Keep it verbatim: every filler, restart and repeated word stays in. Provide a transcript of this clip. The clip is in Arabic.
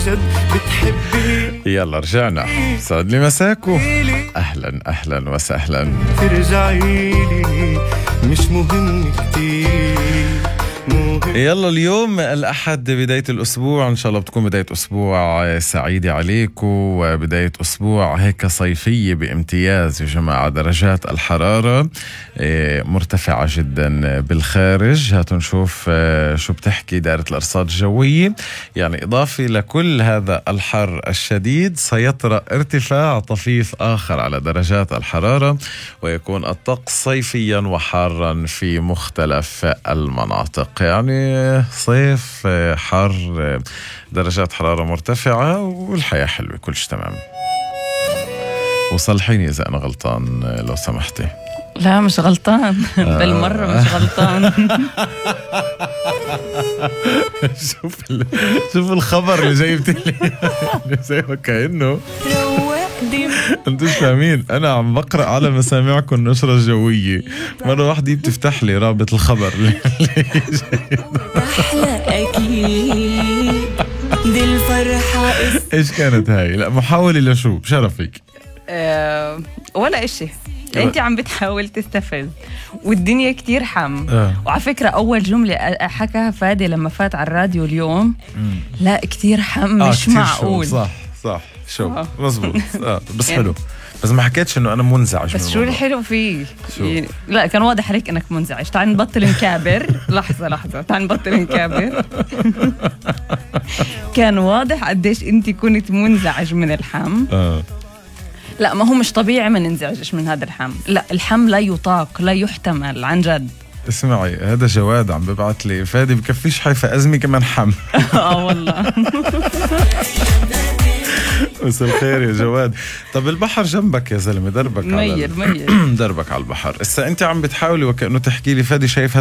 شد بتحبي. يلا رجعنا، سعد لي مساكو، أهلا أهلا وسهلا. ترجعيلي مش مهم كتير. يلا اليوم الأحد بداية الأسبوع، إن شاء الله بتكون بداية أسبوع سعيدة عليكم، وبداية أسبوع هيك صيفية بامتياز يا جماعة. درجات الحرارة مرتفعة جدا بالخارج. هاتوا نشوف شو بتحكي دائرة الأرصاد الجوية. يعني إضافي لكل هذا الحر الشديد سيطرأ ارتفاع طفيف آخر على درجات الحرارة، ويكون الطقس صيفيا وحارا في مختلف المناطق. يعني صيف حر، درجات حرارة مرتفعة، والحياة حلوة، كل شيء تمام. وصلحيني إذا أنا غلطان لو سمحتي. لا مش غلطان. بالمرة مش غلطان. شوف شوف الخبر اللي جايبت لي زي ما كأنه انتوا فاهمين. انا عم بقرأ على مسامعكم النشرة الجوية، مرة واحدة بتفتح لي رابط الخبر اللي احلى اكيد دي الفرحة. ايش كانت هاي؟ لا محاولة لشو بشرفك؟ أه ولا اشي. انت عم بتحاول تستفز والدنيا كتير حم. آه. وعلى فكرة أول جملة حكاها فادي لما فات على الراديو اليوم، مم. لا كتير حم. آه مش كتير معقول. شو. صح صح شو آه. مزبوط. آه. بس حلو، بس ما حكيتش انه انا منزعج. بس شو الحلو فيه؟ شو؟ لا كان واضح عليك انك منزعج. تعال نبطل نكابر. لحظة لحظة تعال نبطل نكابر. كان واضح قديش انت كنت منزعج من الحم. آه. لا ما هو مش طبيعي ما ننزعجش من هذا الحم. لا الحم لا يطاق، لا يحتمل عن جد. اسمعي، هذا جواد عم ببعت لي فادي بكفيش حيفا أزمي كمان حم. اه والله. بس الخير يا جواد. طب البحر جنبك يا زلمة، دربك مير على مير دربك على البحر. اسا انت عم بتحاولي وكأنه تحكي لي فادي شايف